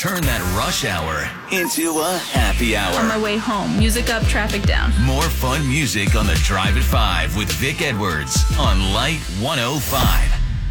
Turn that rush hour into a happy hour. On my way home, music up, traffic down. More fun music on the Drive at 5 with Vic Edwards on Light 105.